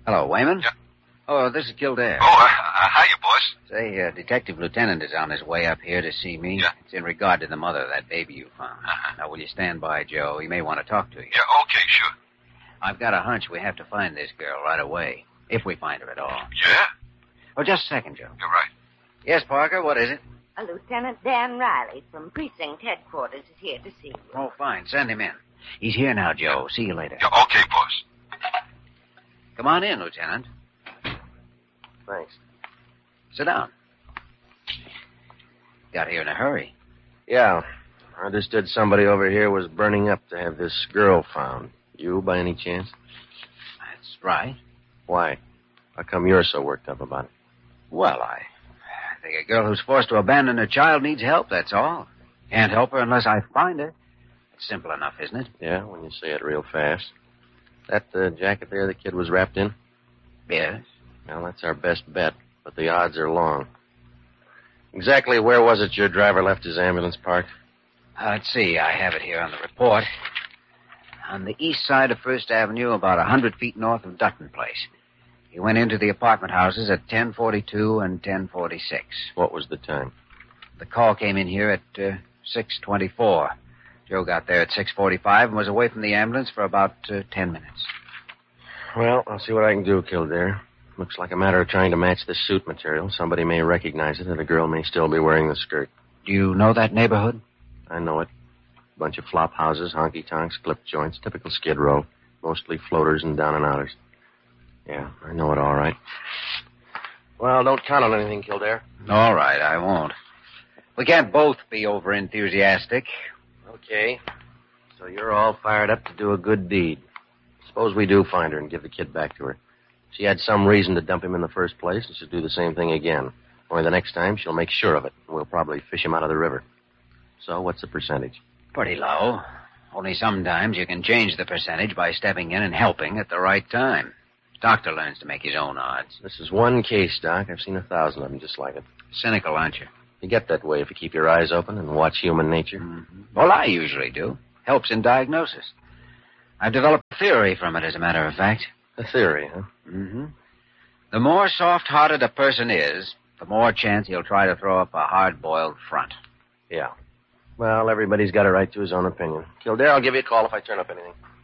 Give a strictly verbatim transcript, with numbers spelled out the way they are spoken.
Hello, Wayman. Yeah. Oh, this is Kildare. Oh, uh, uh, hiya, boss. Say, uh, Detective Lieutenant is on his way up here to see me. Yeah. It's in regard to the mother of that baby you found. Uh-huh. Now, will you stand by, Joe? He may want to talk to you. Yeah, okay, sure. I've got a hunch we have to find this girl right away, if we find her at all. Yeah? Oh, just a second, Joe. You're right. Yes, Parker, what is it? Uh, Lieutenant Dan Riley from Precinct Headquarters is here to see you. Oh, fine. Send him in. He's here now, Joe. See you later. Yeah, okay, boss. Come on in, Lieutenant. Thanks. Sit down. Got here in a hurry. Yeah. I understood somebody over here was burning up to have this girl found. You, by any chance? That's right. Why? How come you're so worked up about it? Well, I, I think a girl who's forced to abandon her child needs help, that's all. Can't help her unless I find her. It's simple enough, isn't it? Yeah, when you say it real fast. That uh, jacket there the kid was wrapped in? Yes. Well, that's our best bet, but the odds are long. Exactly where was it your driver left his ambulance parked? Uh, let's see. I have it here on the report. On the east side of First Avenue, about a hundred feet north of Dutton Place. He went into the apartment houses at ten forty-two and ten forty-six. What was the time? The call came in here at uh, six twenty-four. Joe got there at six forty-five and was away from the ambulance for about uh, ten minutes. Well, I'll see what I can do, Kildare. Looks like a matter of trying to match the suit material. Somebody may recognize it, and the girl may still be wearing the skirt. Do you know that neighborhood? I know it. Bunch of flop houses, honky-tonks, clip joints, typical Skid Row. Mostly floaters and down-and-outers. Yeah, I know it all right. Well, don't count on anything, Kildare. All right, I won't. We can't both be over-enthusiastic. Okay. So you're all fired up to do a good deed. Suppose we do find her and give the kid back to her. She had some reason to dump him in the first place, and she'll do the same thing again. Only the next time, she'll make sure of it, and we'll probably fish him out of the river. So what's the percentage? Pretty low. Only sometimes you can change the percentage by stepping in and helping at the right time. Doctor learns to make his own odds. This is one case, Doc. I've seen a thousand of them just like it. Cynical, aren't you? You get that way if you keep your eyes open and watch human nature. Mm-hmm. Well, I usually do. Helps in diagnosis. I've developed a theory from it, as a matter of fact. A theory, huh? Mm-hmm. The more soft-hearted a person is, the more chance he'll try to throw up a hard-boiled front. Yeah. Well, everybody's got a right to his own opinion. Kildare, I'll give you a call if I turn up anything.